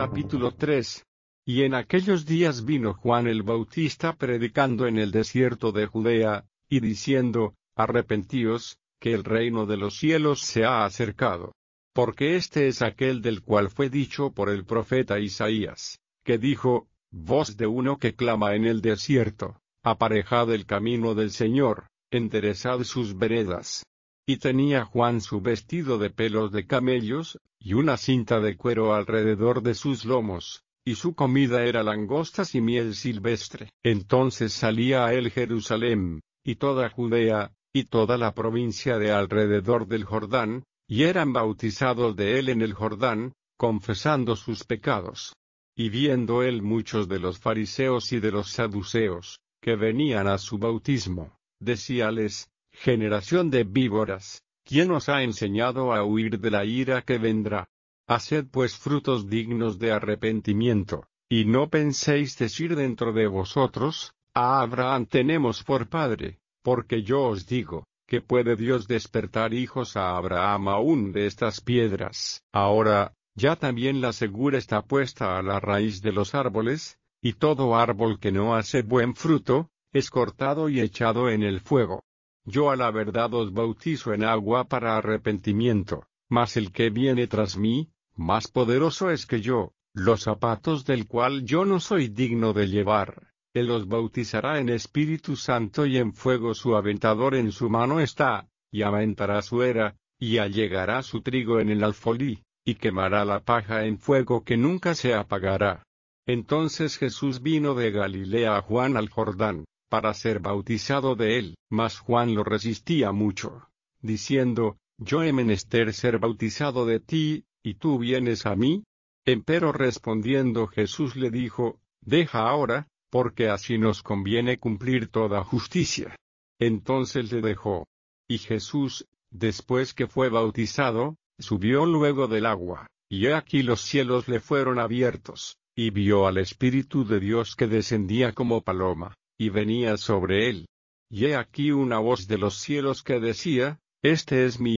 Capítulo 3. Y en aquellos días vino Juan el Bautista predicando en el desierto de Judea, y diciendo, arrepentíos, que el reino de los cielos se ha acercado. Porque este es aquel del cual fue dicho por el profeta Isaías, que dijo, voz de uno que clama en el desierto, aparejad el camino del Señor, enderezad sus veredas. Y tenía Juan su vestido de pelos de camellos, y una cinta de cuero alrededor de sus lomos, y su comida era langostas y miel silvestre. Entonces salía a él Jerusalén, y toda Judea, y toda la provincia de alrededor del Jordán, y eran bautizados de él en el Jordán, confesando sus pecados. Y viendo él muchos de los fariseos y de los saduceos, que venían a su bautismo, decíales, generación de víboras, ¿quién os ha enseñado a huir de la ira que vendrá? Haced pues frutos dignos de arrepentimiento, y no penséis decir dentro de vosotros, a Abraham tenemos por padre, porque yo os digo, que puede Dios despertar hijos a Abraham aún de estas piedras. Ahora, ya también la segura está puesta a la raíz de los árboles, y todo árbol que no hace buen fruto, es cortado y echado en el fuego. Yo a la verdad os bautizo en agua para arrepentimiento, mas el que viene tras mí, más poderoso es que yo, los zapatos del cual yo no soy digno de llevar. Él os bautizará en Espíritu Santo y en fuego, su aventador en su mano está, y aventará su era, y allegará su trigo en el alfolí, y quemará la paja en fuego que nunca se apagará. Entonces Jesús vino de Galilea a Juan al Jordán, para ser bautizado de él, mas Juan lo resistía mucho, diciendo, yo he menester ser bautizado de ti, ¿y tú vienes a mí? Empero respondiendo Jesús le dijo, deja ahora, porque así nos conviene cumplir toda justicia. Entonces le dejó. Y Jesús, después que fue bautizado, subió luego del agua, y he aquí los cielos le fueron abiertos, y vio al Espíritu de Dios que descendía como paloma, y venía sobre él. Y he aquí una voz de los cielos que decía, este es mi